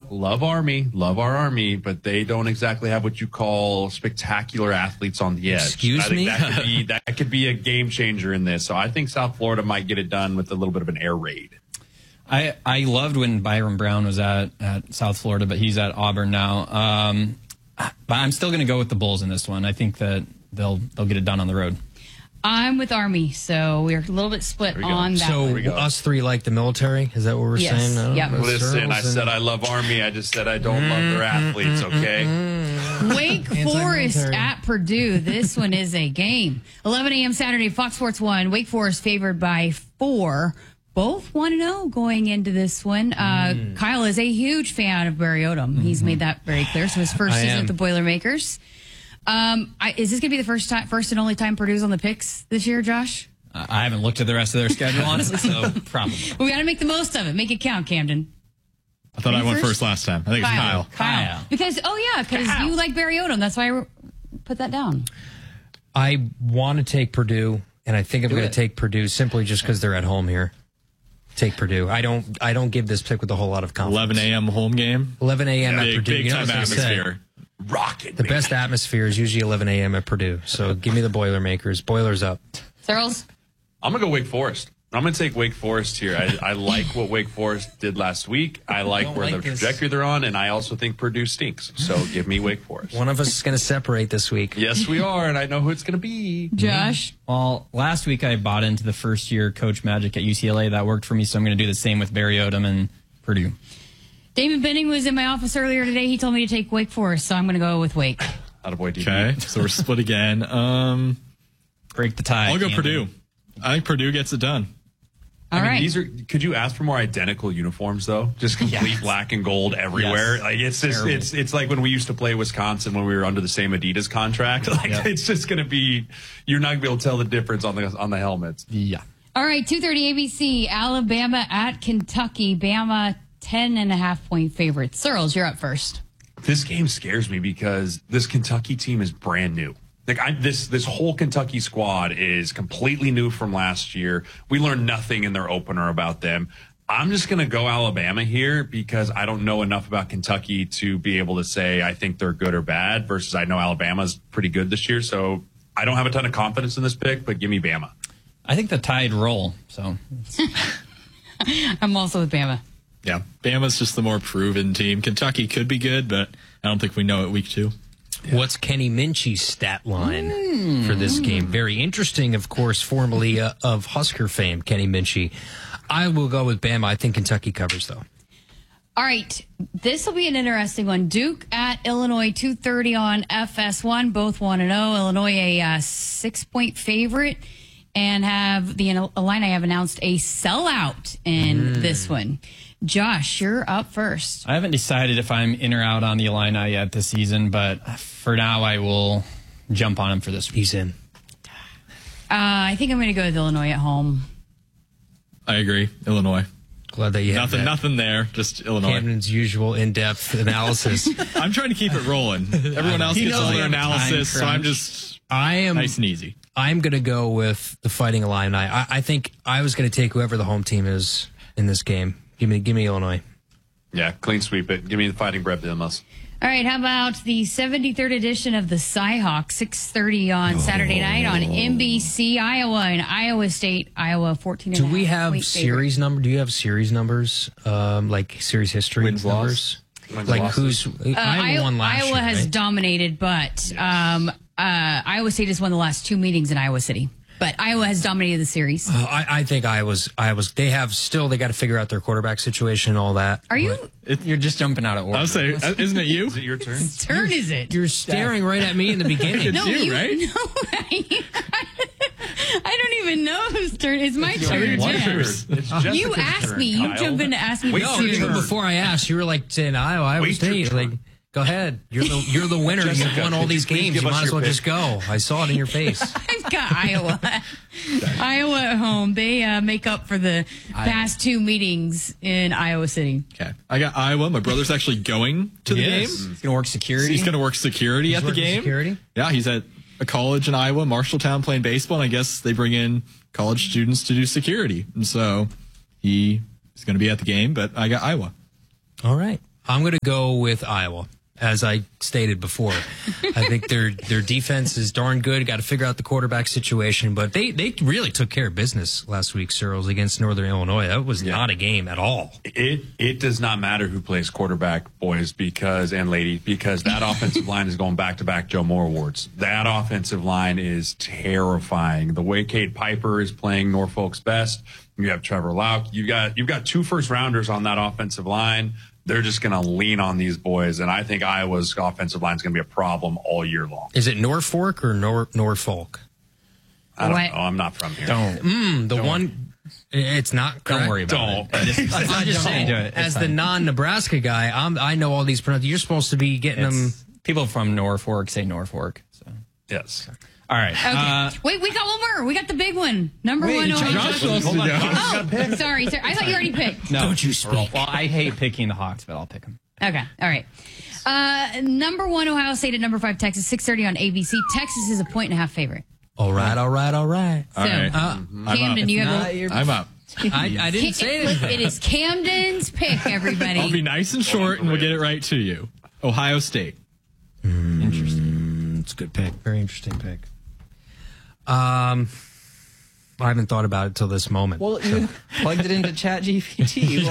Love our Army, but they don't exactly have what you call spectacular athletes on the edge. Excuse me? That could be a game changer in this. So I think South Florida might get it done with a little bit of an air raid. I loved when Byron Brown was at South Florida, but he's at Auburn now. But I'm still going to go with the Bulls in this one. I think that they'll get it done on the road. I'm with Army, so we're a little bit split on that. So us three like the military? Is that what we're saying? No, yep. Listen, I said I love Army. I just said I don't love their athletes, okay? Wake Forest at Purdue. This one is a game. 11 a.m. Saturday, Fox Sports 1. Wake Forest favored by 4. Both 1-0 going into this one. Kyle is a huge fan of Barry Odom. He's made that very clear. So his first season with the Boilermakers. Is this going to be the first and only time Purdue's on the picks this year, Josh? I haven't looked at the rest of their schedule, honestly, so probably. We got to make the most of it. Make it count, Camden. I thought I went first last time. I think it's Kyle. Because you like Barry Odom. That's why I put that down. I want to take Purdue, and I think I'm going to take Purdue simply just because they're at home here. Take Purdue. I don't give this pick with a whole lot of confidence. 11 a.m. home game. 11 a.m. at Purdue. Big time atmosphere. Rocket. The best atmosphere is usually 11 a.m. at Purdue. So give me the Boilermakers. Boilers up. Searles? I'm going to go Wake Forest. I'm going to take Wake Forest here. I like what Wake Forest did last week. I like where the trajectory they're on, and I also think Purdue stinks. So give me Wake Forest. One of us is going to separate this week. Yes, we are, and I know who it's going to be. Josh? Well, last week I bought into the first-year Coach Magic at UCLA. That worked for me, so I'm going to do the same with Barry Odom and Purdue. David Benning was in my office earlier today. He told me to take Wake Forest, so I'm going to go with Wake. Attaboy, DB. Okay, so we're split again. Break the tie. I'll go Purdue. I think Purdue gets it done. All right. Could you ask for more identical uniforms though? Just complete black and gold everywhere. Yes. Like it's just it's like when we used to play Wisconsin when we were under the same Adidas contract. Like it's just going to be, you're not going to be able to tell the difference on the helmets. Yeah. All right, 2:30 ABC, Alabama at Kentucky. Bama 10.5-point favorite. Searles, you're up first. This game scares me because this Kentucky team is brand new. Like this whole Kentucky squad is completely new from last year. We learned nothing in their opener about them. I'm just going to go Alabama here because I don't know enough about Kentucky to be able to say I think they're good or bad versus I know Alabama's pretty good this year. So I don't have a ton of confidence in this pick, but give me Bama. I think the Tide roll. So I'm also with Bama. Yeah, Bama's just the more proven team. Kentucky could be good, but I don't think we know it week 2. Yeah. What's Kenny Minchie's stat line for this game? Very interesting, of course, formerly of Husker fame, Kenny Minchie. I will go with Bama. I think Kentucky covers, though. All right. This will be an interesting one. Duke at Illinois, 2:30 on FS1. Both 1-0. Illinois a 6-point favorite and have the Illini have announced a sellout in this one. Josh, you're up first. I haven't decided if I'm in or out on the Illini yet this season, but for now I will jump on him for this week. He's in. I think I'm going to go with Illinois at home. I agree. Illinois. Glad that you have nothing there. Just Illinois. Camden's usual in-depth analysis. I'm trying to keep it rolling. Everyone else gets all their analysis, so I am nice and easy. I'm going to go with the Fighting Illini. I think I was going to take whoever the home team is in this game. Give me Illinois. Yeah, clean sweep it. Give me the Fighting Bred Pumas. All right, how about the 73rd edition of the Cyhawk, 6:30 on Saturday night on NBC, Iowa and Iowa State, Iowa 14. Do we have series number? Do you have series numbers, like series history Wins, numbers? Wins, like losses. who's Iowa won last Iowa year, has right? dominated, but Iowa State has won the last 2 meetings in Iowa City. But Iowa has dominated the series. I think Iowa's. They got to figure out their quarterback situation and all that. Are you? You're just jumping out of order. I was saying, isn't it you? Is it your turn? Whose turn is it? You're staring right at me in the beginning. No, you, right? No, I don't even know whose turn. It's my turn. It's You asked me. You jump in to ask me. Wait, Even before I asked, you were like saying Iowa State. Like, go ahead. You're the winner. You've won all these games. You might as well just go. I saw it in your face. I've got Iowa. Iowa at home. They make up for the past 2 meetings in Iowa City. Okay. I got Iowa. My brother's actually going to the game. He's going to work security. He's going to work security at the game. Security? Yeah, he's at a college in Iowa, Marshalltown, playing baseball. And I guess they bring in college students to do security. And so he's going to be at the game, but I got Iowa. All right. I'm going to go with Iowa. As I stated before, I think their defense is darn good. Got to figure out the quarterback situation, but they really took care of business last week, Searles, against Northern Illinois. That was not a game at all. It does not matter who plays quarterback, boys, because that offensive line is going back-to-back Joe Moore awards. That offensive line is terrifying. The way Cade Piper is playing Norfolk's best. You have Trevor Lauk. You've got 2 first-rounders on that offensive line. They're just going to lean on these boys, and I think Iowa's offensive line is going to be a problem all year long. Is it Norfolk or Norfolk? I don't know. I'm not from here. One. It's not correct. Don't worry about it. I'm just saying, as the non-Nebraska guy, I know all these pronunciations. You're supposed to be getting them. People from Norfolk say Norfolk. So. Yes. All right. Okay. Wait, we got one more. We got the big one. Number one. Sorry. I thought you already picked. No. Don't you speak. Well, I hate picking the Hawks, but I'll pick them. Okay. All right. Number 1, Ohio State at number 5, Texas. 6:30 on ABC. Texas is a 1.5 favorite. All right. So, Camden, you have I'm up. I didn't say anything. It is Camden's pick, everybody. I'll be nice and short, and we'll get it right to you. Ohio State. Interesting. It's a good pick. Very interesting pick. I haven't thought about it till this moment. Well, you plugged it into ChatGPT.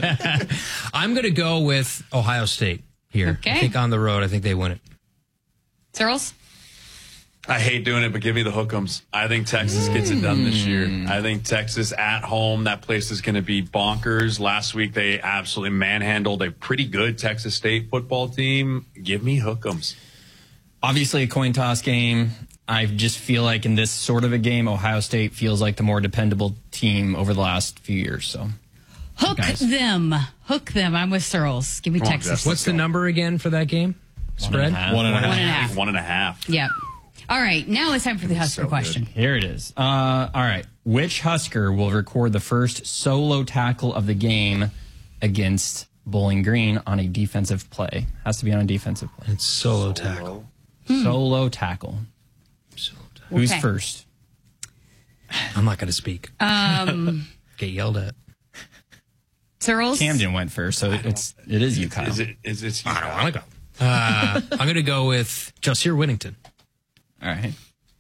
I'm going to go with Ohio State here. Okay. I think on the road, I think they win it. Searles? I hate doing it, but give me the Hook'ems. I think Texas gets it done this year. I think Texas at home, that place is going to be bonkers. Last week, they absolutely manhandled a pretty good Texas State football team. Give me Hook'ems. Obviously, a coin toss game. I just feel like in this sort of a game, Ohio State feels like the more dependable team over the last few years. So, Hook them. I'm with Searles. Give me Texas. What's the number again for that game? Spread? 1.5. 1.5. Yep. All right. Now it's time for the Husker question. Here it is. All right. Which Husker will record the first solo tackle of the game against Bowling Green on a defensive play? Has to be on a defensive play. It's solo tackle. Solo tackle. Who's first? I'm not going to speak. Get yelled at. Searles? Camden went first, so it is you, Kyle. Is it I don't want to go. I'm going to go with Jasier Whittington. All right.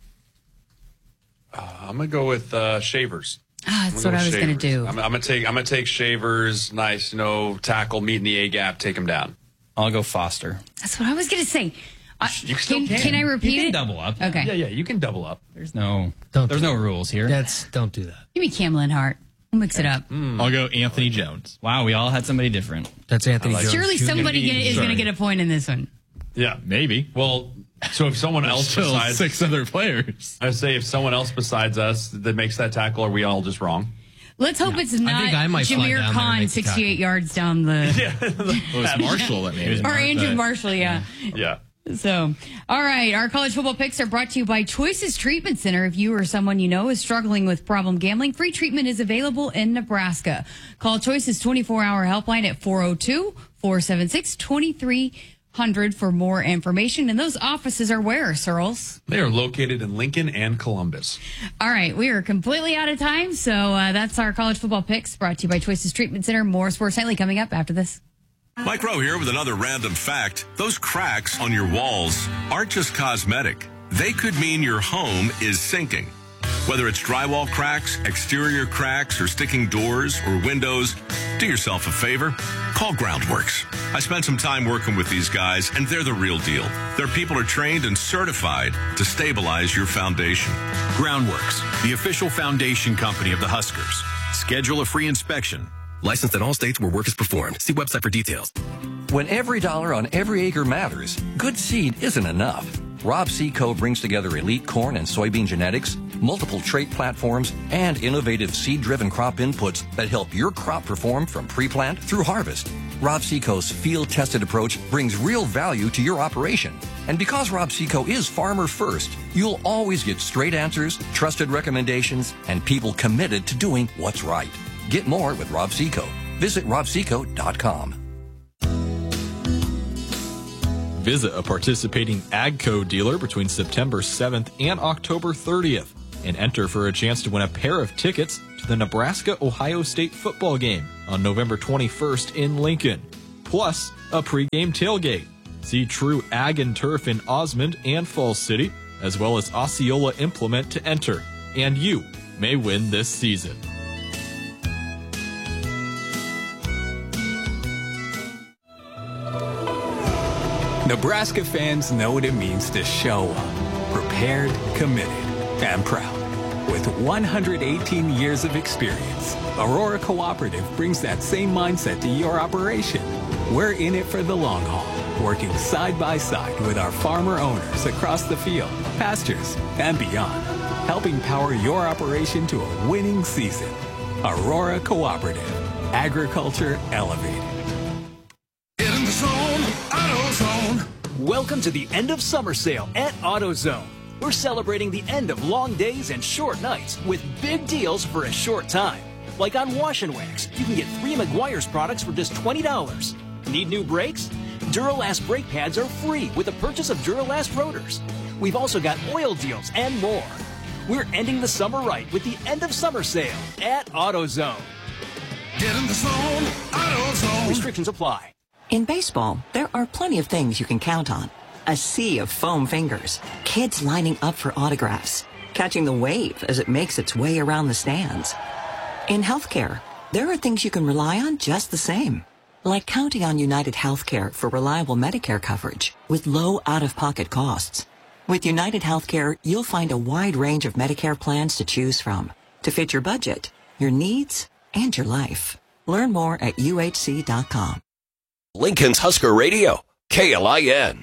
I'm going to go with Shavers. That's what I was going to do. I'm going to take Shavers. Nice, tackle, meet in the A gap, take him down. I'll go Foster. That's what I was going to say. You still Can I repeat You can it? double up. Okay. Yeah, you can double up. There's no Don't there's do no rules here. Don't do that. Give me Cam Linhart. We'll mix it up. I'll go Anthony Jones. Wow, we all had somebody different. That's Anthony Jones. Surely somebody is going to get a point in this one. Yeah. Maybe. Well, so if someone else Still besides 6 other players. I say if someone else besides us that makes that tackle, are we all just wrong? Let's hope it's not think I might fly Jameer down there and Khan make the 68 tackle. yards down the... It was Marshall that made it. Or Andrew Marshall, yeah. Yeah. So, all right. Our college football picks are brought to you by Choices Treatment Center. If you or someone you know is struggling with problem gambling, free treatment is available in Nebraska. Call Choices 24-hour helpline at 402-476-2300 for more information. And those offices are where, Searles? They are located in Lincoln and Columbus. All right. We are completely out of time. So that's our college football picks brought to you by Choices Treatment Center. More Sports Nightly coming up after this. Mike Rowe here with another random fact. Those cracks on your walls aren't just cosmetic. They could mean your home is sinking. Whether it's drywall cracks, exterior cracks, or sticking doors or windows, do yourself a favor. Call Groundworks. I spent some time working with these guys, and they're the real deal. Their people are trained and certified to stabilize your foundation. Groundworks, the official foundation company of the Huskers. Schedule a free inspection. Licensed in all states where work is performed. See website for details. When every dollar on every acre matters, good seed isn't enough. Rob Seco brings together elite corn and soybean genetics, multiple trait platforms, and innovative seed-driven crop inputs that help your crop perform from pre-plant through harvest. Rob Seco's field-tested approach brings real value to your operation. And because Rob Seco is farmer first, you'll always get straight answers, trusted recommendations, and people committed to doing what's right. Get more with Rob Seco. Visit robseco.com. Visit a participating AGCO dealer between September 7th and October 30th and enter for a chance to win a pair of tickets to the Nebraska-Ohio State football game on November 21st in Lincoln. plus a pregame tailgate. See True Ag and Turf in Osmond and Falls City, as well as Osceola Implement to enter. And you may win this season. Nebraska fans know what it means to show up, prepared, committed, and proud. With 118 years of experience, Aurora Cooperative brings that same mindset to your operation. We're in it for the long haul, working side by side with our farmer owners across the field, pastures, and beyond, helping power your operation to a winning season. Aurora Cooperative, agriculture elevated. In the zone, AutoZone. Welcome to the end of summer sale at AutoZone. We're celebrating the end of long days and short nights with big deals for a short time. Like on Wash and Wax, you can get 3 Meguiar's products for just $20. Need new brakes? Duralast brake pads are free with the purchase of Duralast rotors. We've also got oil deals and more. We're ending the summer right with the end of summer sale at AutoZone. Get in the zone, AutoZone. Restrictions apply. In baseball, there are plenty of things you can count on. A sea of foam fingers, kids lining up for autographs, catching the wave as it makes its way around the stands. In healthcare, there are things you can rely on just the same, like counting on United Healthcare for reliable Medicare coverage with low out-of-pocket costs. With United Healthcare, you'll find a wide range of Medicare plans to choose from to fit your budget, your needs, and your life. Learn more at uhc.com. Lincoln's Husker Radio, KLIN.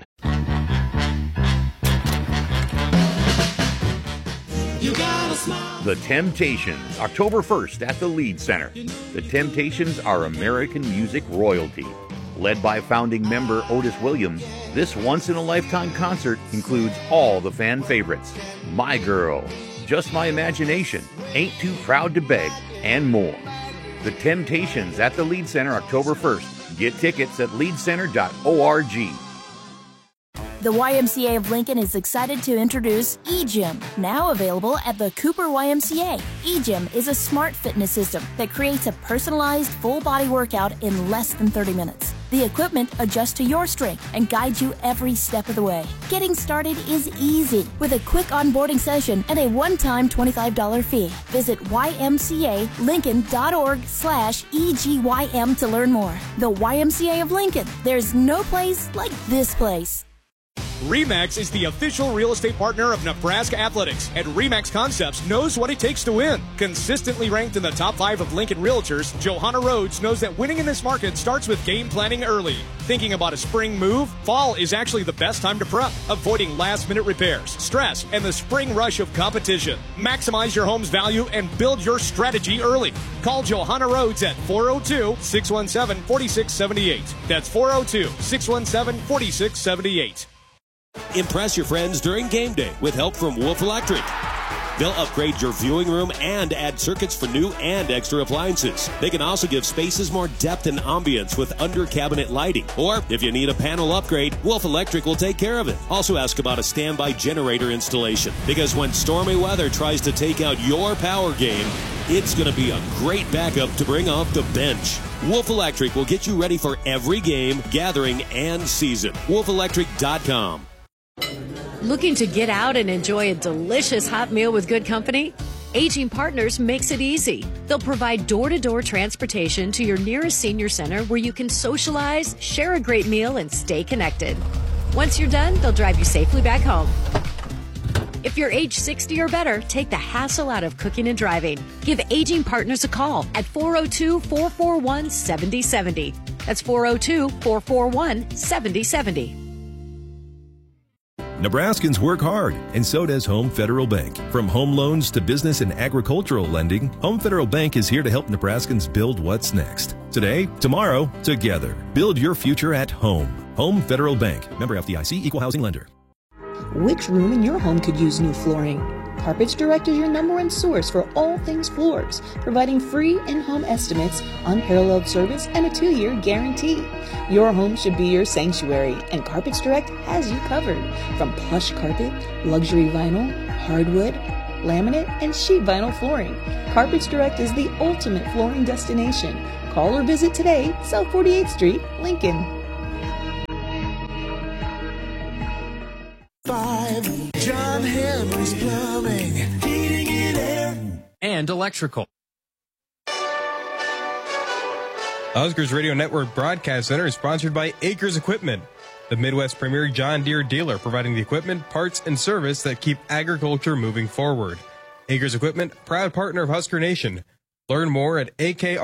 The Temptations, October 1st at the Lead Center. The Temptations are American music royalty. Led by founding member Otis Williams, this once-in-a-lifetime concert includes all the fan favorites. My Girl, Just My Imagination, Ain't Too Proud to Beg, and more. The Temptations at the Lead Center, October 1st. Get tickets at leadcenter.org. The YMCA of Lincoln is excited to introduce eGym, now available at the Cooper YMCA. eGym is a smart fitness system that creates a personalized full-body workout in less than 30 minutes. The equipment adjusts to your strength and guides you every step of the way. Getting started is easy with a quick onboarding session and a one-time $25 fee. Visit ymcalincoln.org/EGYM to learn more. The YMCA of Lincoln. There's no place like this place. RE/MAX is the official real estate partner of Nebraska Athletics, and RE/MAX Concepts knows what it takes to win. Consistently ranked in the top 5 of Lincoln realtors, Johanna Rhodes knows that winning in this market starts with game planning early. Thinking about a spring move? Fall is actually the best time to prep, avoiding last-minute repairs, stress, and the spring rush of competition. Maximize your home's value and build your strategy early. Call Johanna Rhodes at 402-617-4678. That's 402-617-4678. Impress your friends during game day with help from Wolf Electric. They'll upgrade your viewing room and add circuits for new and extra appliances. They can also give spaces more depth and ambience with under-cabinet lighting. Or if you need a panel upgrade, Wolf Electric will take care of it. Also ask about a standby generator installation, because when stormy weather tries to take out your power game, it's going to be a great backup to bring off the bench. Wolf Electric will get you ready for every game, gathering, and season. WolfElectric.com. Looking to get out and enjoy a delicious hot meal with good company? Aging Partners makes it easy. They'll provide door-to-door transportation to your nearest senior center where you can socialize, share a great meal, and stay connected. Once you're done, they'll drive you safely back home. If you're age 60 or better, take the hassle out of cooking and driving. Give Aging Partners a call at 402-441-7070. That's 402-441-7070. Nebraskans work hard, and so does Home Federal Bank. From home loans to business and agricultural lending, Home Federal Bank is here to help Nebraskans build what's next. Today, tomorrow, together. Build your future at home. Home Federal Bank. Member FDIC, Equal Housing Lender. Which room in your home could use new flooring? Carpets Direct is your #1 source for all things floors, providing free in-home estimates, unparalleled service, and a 2-year guarantee. Your home should be your sanctuary, and Carpets Direct has you covered. From plush carpet, luxury vinyl, hardwood, laminate, and sheet vinyl flooring. Carpets Direct is the ultimate flooring destination. Call or visit today, South 48th Street, Lincoln. 5 John Henry's Plumbing, heating and air, and electrical. The Huskers Radio Network Broadcast Center is sponsored by Acres Equipment, the Midwest premier John Deere dealer, providing the equipment, parts, and service that keep agriculture moving forward. Acres Equipment, proud partner of Husker Nation. Learn more at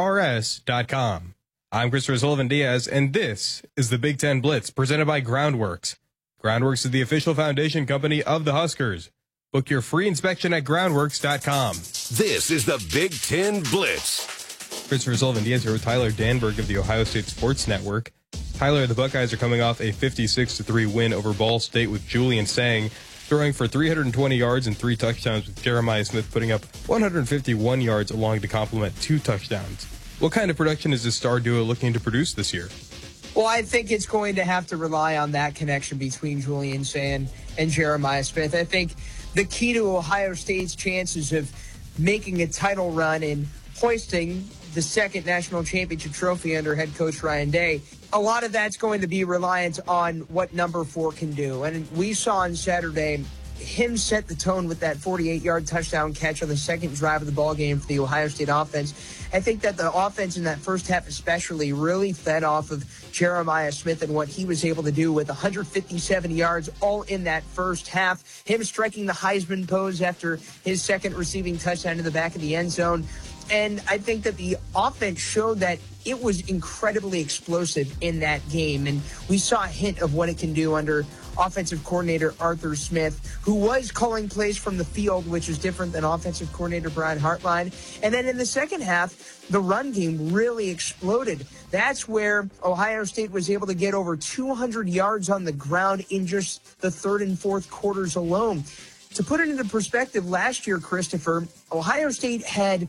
akrs.com. I'm Christopher Sullivan-Diaz, and this is the Big Ten Blitz, presented by Groundworks. Groundworks is the official foundation company of the Huskers. Book your free inspection at groundworks.com. This is the Big Ten Blitz. Christopher Sullivan-Diaz here with Tyler Danberg of the Ohio State Sports Network. Tyler, the Buckeyes are coming off a 56-3 win over Ball State with Julian Sang throwing for 320 yards and 3 touchdowns, with Jeremiah Smith putting up 151 yards along to complement 2 touchdowns. What kind of production is this star duo looking to produce this year? Well, I think it's going to have to rely on that connection between Julian Sang and Jeremiah Smith. I think the key to Ohio State's chances of making a title run and hoisting the second national championship trophy under head coach Ryan Day, a lot of that's going to be reliant on what number 4 can do. And we saw on Saturday him set the tone with that 48-yard touchdown catch on the second drive of the ballgame for the Ohio State offense. I think that the offense in that first half especially really fed off of Jeremiah Smith and what he was able to do with 157 yards all in that first half. Him striking the Heisman pose after his second receiving touchdown in the back of the end zone. And I think that the offense showed that it was incredibly explosive in that game. And we saw a hint of what it can do under offensive coordinator Arthur Smith, who was calling plays from the field, which is different than offensive coordinator Brian Hartline. And then in the second half, the run game really exploded. That's where Ohio State was able to get over 200 yards on the ground in just the third and fourth quarters alone. To put it into perspective, last year, Christopher, Ohio State had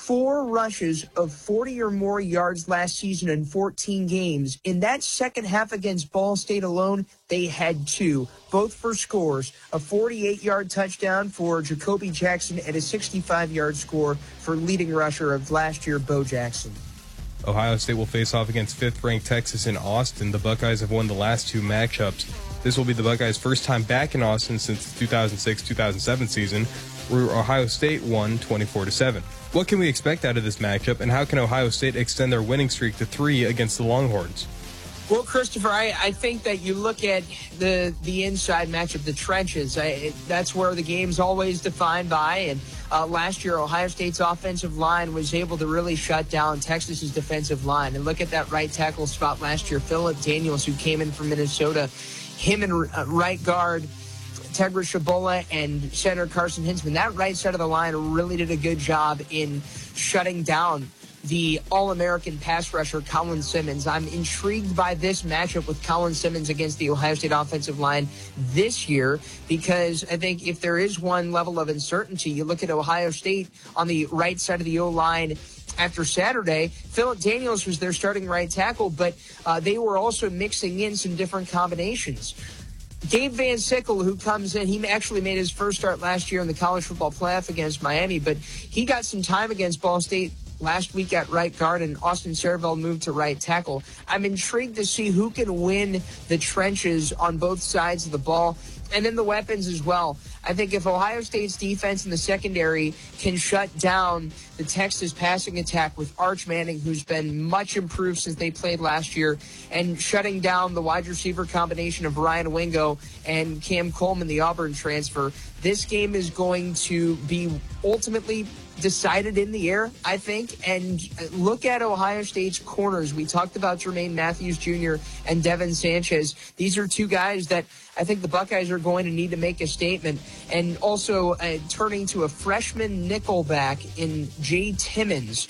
4 rushes of 40 or more yards last season in 14 games. In that second half against Ball State alone, they had 2, both for scores, a 48-yard touchdown for Jacoby Jackson and a 65-yard score for leading rusher of last year, Bo Jackson. Ohio State will face off against 5th-ranked Texas in Austin. The Buckeyes have won the last 2 matchups. This will be the Buckeyes' first time back in Austin since the 2006-2007 season, where Ohio State won 24-7. What can we expect out of this matchup, and how can Ohio State extend their winning streak to 3 against the Longhorns? Well, Christopher, I think that you look at the inside matchup, the trenches. That's where the game's always defined by. And last year, Ohio State's offensive line was able to really shut down Texas's defensive line. And look at that right tackle spot last year. Phillip Daniels, who came in from Minnesota, him and right guard Tegra Shabola and center Carson Hinsman. That right side of the line really did a good job in shutting down the All-American pass rusher, Colin Simmons. I'm intrigued by this matchup with Colin Simmons against the Ohio State offensive line this year, because I think if there is one level of uncertainty, you look at Ohio State on the right side of the O-line after Saturday. Phillip Daniels was their starting right tackle, but they were also mixing in some different combinations. Gabe Van Sickle, who comes in, he actually made his first start last year in the college football playoff against Miami, but he got some time against Ball State last week at right guard, and Austin Cervell moved to right tackle. I'm intrigued to see who can win the trenches on both sides of the ball, and then the weapons as well. I think if Ohio State's defense in the secondary can shut down the Texas passing attack with Arch Manning, who's been much improved since they played last year, and shutting down the wide receiver combination of Ryan Wingo and Cam Coleman, the Auburn transfer, this game is going to be ultimately decided in the air, I think. And look at Ohio State's corners. We talked about Jermaine Matthews Jr. and Devin Sanchez. These are 2 guys that I think the Buckeyes are going to need to make a statement. And also turning to a freshman nickelback in Jay Timmons.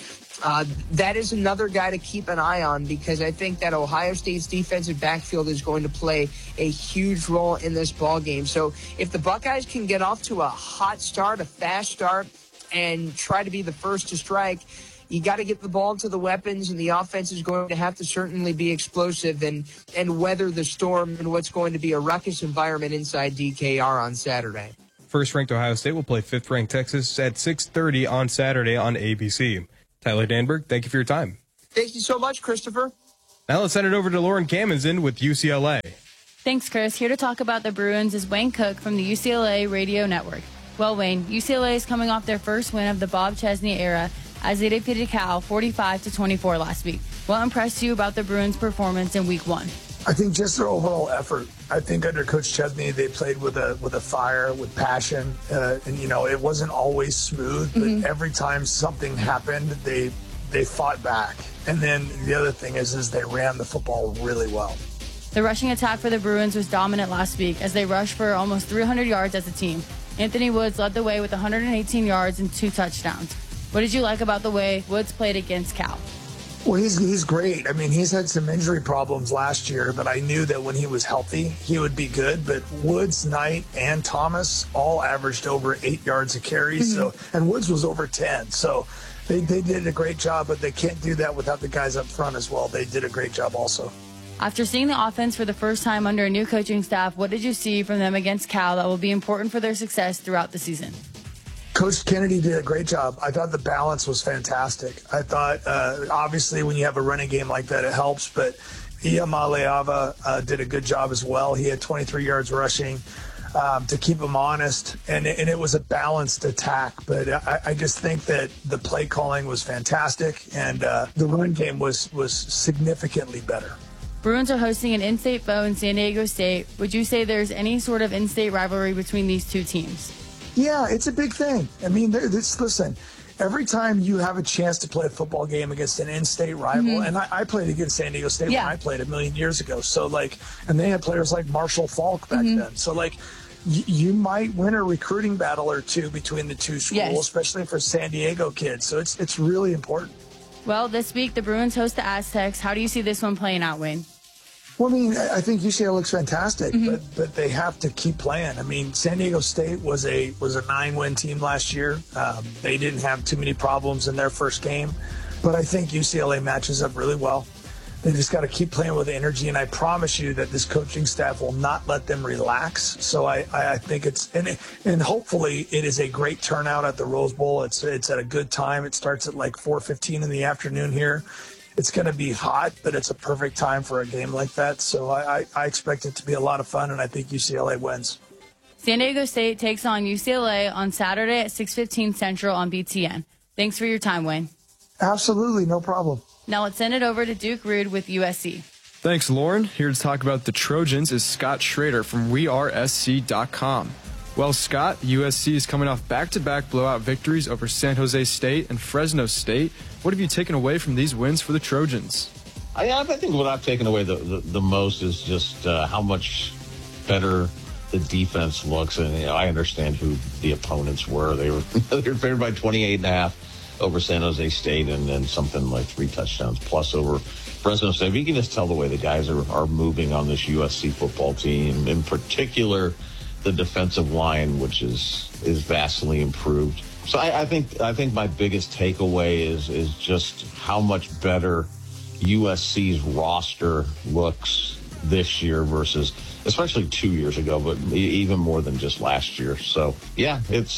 That is another guy to keep an eye on, because I think that Ohio State's defensive backfield is going to play a huge role in this ball game. So if the Buckeyes can get off to a hot start, a fast start, and try to be the first to strike, you got to get the ball to the weapons, and the offense is going to have to certainly be explosive and weather the storm in what's going to be a ruckus environment inside DKR on Saturday. First-ranked Ohio State will play fifth-ranked Texas at 6:30 on Saturday on ABC. Tyler Danberg, thank you for your time. Thank you so much, Christopher. Now let's send it over to Lauren Kamenzen with UCLA. Thanks, Chris. Here to talk about the Bruins is Wayne Cook from the UCLA Radio Network. Well, Wayne, UCLA is coming off their first win of the Bob Chesney era as they defeated Cal 45-24 last week. What impressed you about the Bruins' performance in Week 1? I think just their overall effort. I think under Coach Chesney, they played with a fire, with passion, and it wasn't always smooth. But every time something happened, they fought back. And then the other thing is they ran the football really well. The rushing attack for the Bruins was dominant last week as they rushed for almost 300 yards as a team. Anthony Woods led the way with 118 yards and 2 touchdowns. What did you like about the way Woods played against Cal? Well, he's great. I mean, he's had some injury problems last year, but I knew that when he was healthy, he would be good. But Woods, Knight, and Thomas all averaged over 8 yards a carry. And Woods was over 10. So they did a great job, but they can't do that without the guys up front as well. They did a great job also. After seeing the offense for the first time under a new coaching staff, what did you see from them against Cal that will be important for their success throughout the season? Coach Kennedy did a great job. I thought the balance was fantastic. I thought, obviously, when you have a running game like that, it helps. But Iamaleava did a good job as well. He had 23 yards rushing to keep him honest. And it was a balanced attack. But I just think that the play calling was fantastic. And the run game was significantly better. Bruins are hosting an in-state foe in San Diego State. Would you say there's any sort of in-state rivalry between these two teams? Yeah, it's a big thing. I mean, listen, every time you have a chance to play a football game against an in-state rival, and I played against San Diego State when I played a million years ago. So, and they had players like Marshall Falk back then. So, you might win a recruiting battle or two between the two schools, especially for San Diego kids. So it's really important. Well, this week the Bruins host the Aztecs. How do you see this one playing out, Wayne? Well, I mean, I think UCLA looks fantastic, but they have to keep playing. I mean, San Diego State was a 9-win team last year. They didn't have too many problems in their first game, but I think UCLA matches up really well. They just got to keep playing with energy, and I promise you that this coaching staff will not let them relax. So I think and hopefully it is a great turnout at the Rose Bowl. It's at a good time. It starts at 4:15 in the afternoon here. It's going to be hot, but it's a perfect time for a game like that. So I expect it to be a lot of fun, and I think UCLA wins. San Diego State takes on UCLA on Saturday at 6:15 Central on BTN. Thanks for your time, Wayne. Absolutely, no problem. Now let's send it over to Duke Rude with USC. Thanks, Lauren. Here to talk about the Trojans is Scott Schrader from WeAreSC.com. Well, Scott, USC is coming off back-to-back blowout victories over San Jose State and Fresno State. What have you taken away from these wins for the Trojans? I think what I've taken away the most is just how much better the defense looks. And I understand who the opponents were. They were favored by 28.5 over San Jose State, and then something like 3 touchdowns plus over Fresno State. You can just tell the way the guys are moving on this USC football team, in particular the defensive line, which is vastly improved. So I think my biggest takeaway is just how much better USC's roster looks this year versus especially 2 years ago, but even more than just last year. So yeah,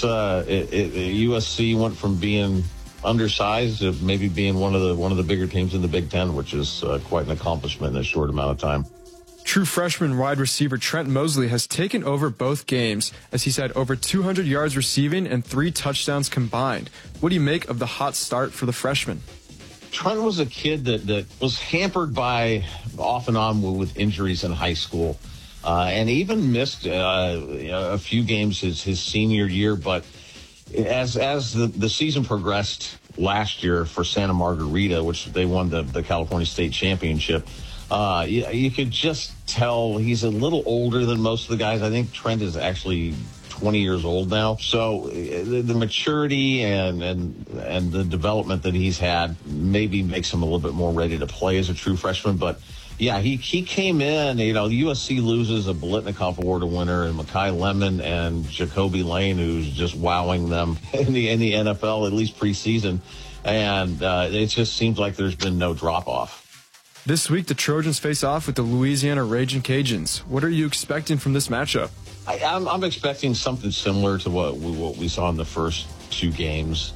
USC went from being undersized to maybe being one of the bigger teams in the Big Ten, which is quite an accomplishment in a short amount of time. True freshman wide receiver Trent Mosley has taken over both games as he's had over 200 yards receiving and 3 touchdowns combined. What do you make of the hot start for the freshman? Trent was a kid that was hampered by off and on with injuries in high school, and even missed a few games his senior year. But as the season progressed last year for Santa Margarita, which they won the California State Championship, you could just tell he's a little older than most of the guys. I think Trent is actually 20 years old now. So the maturity and the development that he's had maybe makes him a little bit more ready to play as a true freshman. But yeah, he came in, USC loses a Biletnikoff Award winner and Makai Lemon and Jacoby Lane, who's just wowing them in the NFL, at least preseason. And it just seems like there's been no drop off. This week, the Trojans face off with the Louisiana Raging Cajuns. What are you expecting from this matchup? I'm expecting something similar to what we saw in the first two games.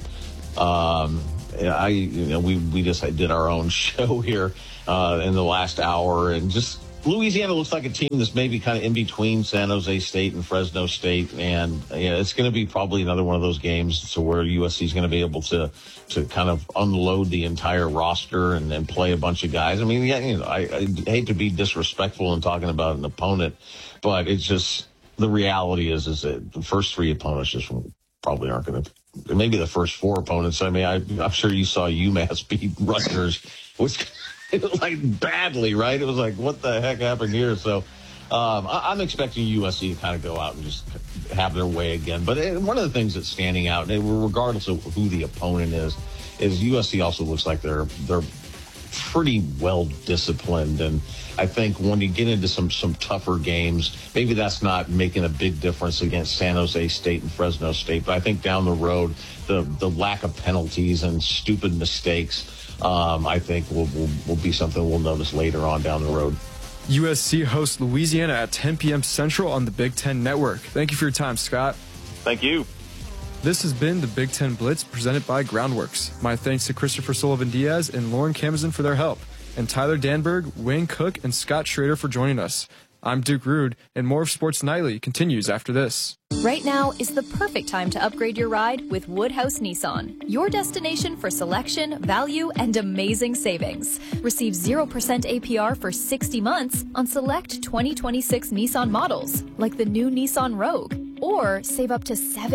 We just did our own show here in the last hour, and just Louisiana looks like a team that's maybe kind of in between San Jose State and Fresno State, and it's going to be probably another one of those games to where USC is going to be able to kind of unload the entire roster and then play a bunch of guys. I mean, I hate to be disrespectful in talking about an opponent, but it's just the reality is that the first three opponents just probably aren't going to. Maybe the first four opponents. I mean, I'm sure you saw UMass beat Rutgers. It was like badly, right? It was like, what the heck happened here? So I'm expecting USC to kind of go out and just have their way again. But one of the things that's standing out, regardless of who the opponent is USC also looks like they're pretty well disciplined. And I think when you get into some tougher games, maybe that's not making a big difference against San Jose State and Fresno State. But I think down the road, the lack of penalties and stupid mistakes, I think will be something we'll notice later on down the road. USC hosts Louisiana at 10 p.m. Central on the Big Ten Network. Thank you for your time, Scott. Thank you. This has been the Big Ten Blitz presented by Groundworks. My thanks to Christopher Sullivan-Diaz and Lauren Camazin for their help, and Tyler Danberg, Wayne Cook, and Scott Schrader for joining us. I'm Duke Rude, and more of Sports Nightly continues after this. Right now is the perfect time to upgrade your ride with Woodhouse Nissan, your destination for selection, value, and amazing savings. Receive 0% APR for 60 months on select 2026 Nissan models, like the new Nissan Rogue, or save up to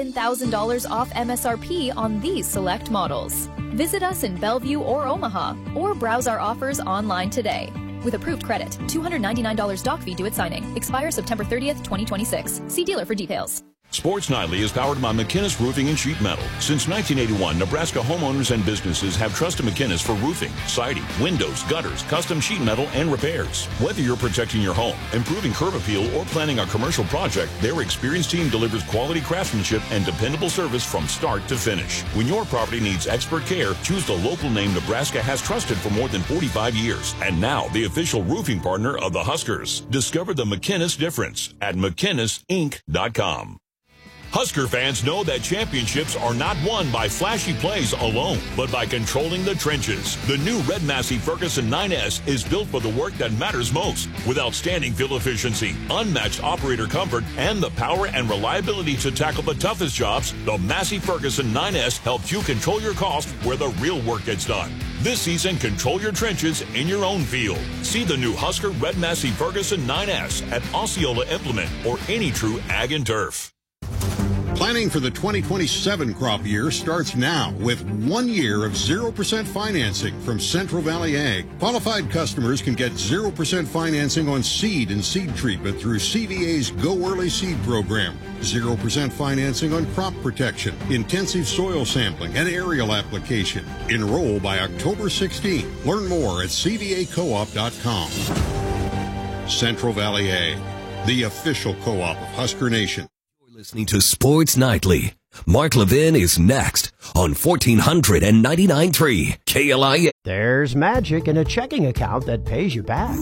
$7,000 off MSRP on these select models. Visit us in Bellevue or Omaha, or browse our offers online today. With approved credit, $299 doc fee due at signing. Expires September 30th, 2026. See dealer for details. Sports Nightly is powered by McInnes Roofing and Sheet Metal. Since 1981, Nebraska homeowners and businesses have trusted McInnes for roofing, siding, windows, gutters, custom sheet metal, and repairs. Whether you're protecting your home, improving curb appeal, or planning a commercial project, their experienced team delivers quality craftsmanship and dependable service from start to finish. When your property needs expert care, choose the local name Nebraska has trusted for more than 45 years. And now, the official roofing partner of the Huskers. Discover the McInnes difference at McInnesInc.com. Husker fans know that championships are not won by flashy plays alone, but by controlling the trenches. The new Red Massey Ferguson 9S is built for the work that matters most, with outstanding fuel efficiency, unmatched operator comfort, and the power and reliability to tackle the toughest jobs. The Massey Ferguson 9S helps you control your cost where the real work gets done. This season, control your trenches in your own field. See the new Husker Red Massey Ferguson 9S at Osceola Implement or any true Ag and Turf. Planning for the 2027 crop year starts now with 1 year of 0% financing from Central Valley Ag. Qualified customers can get 0% financing on seed and seed treatment through CVA's Go Early Seed program. 0% financing on crop protection, intensive soil sampling, and aerial application. Enroll by October 16. Learn more at cvacoop.com. Central Valley Ag, the official co-op of Husker Nation. Listening to Sports Nightly. Mark Levin is next on 1499.3 KLIA. There's magic in a checking account that pays you back.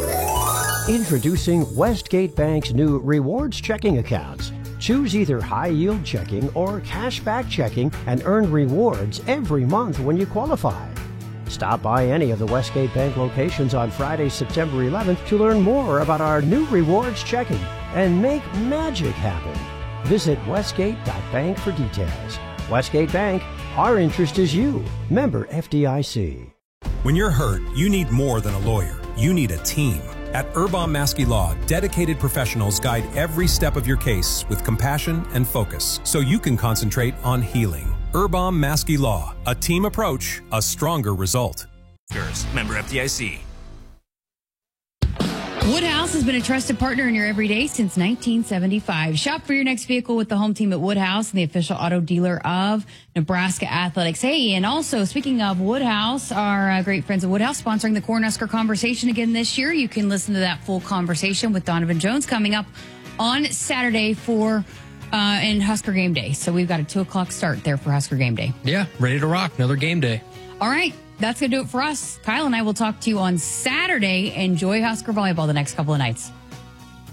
Introducing Westgate Bank's new rewards checking accounts. Choose either high-yield checking or cashback checking and earn rewards every month when you qualify. Stop by any of the Westgate Bank locations on Friday, September 11th to learn more about our new rewards checking and make magic happen. Visit westgate.bank for details. Westgate Bank, our interest is you. Member FDIC. When you're hurt, you need more than a lawyer. You need a team. At Urbam Maskey Law, dedicated professionals guide every step of your case with compassion and focus so you can concentrate on healing. Urbam Maskey Law, a team approach, a stronger result. Member FDIC. Woodhouse has been a trusted partner in your everyday since 1975. Shop for your next vehicle with the home team at Woodhouse, the official auto dealer of Nebraska Athletics. Hey, and also, speaking of Woodhouse, our great friends at Woodhouse sponsoring the Cornhusker Conversation again this year. You can listen to that full conversation with Donovan Jones coming up on Saturday for in Husker Game Day. So we've got a 2 o'clock start there for Husker Game Day. Yeah, ready to rock. Another game day. All right. that's going to do it for us. Kyle and I will talk to you on Saturday. Enjoy Husker volleyball the next couple of nights.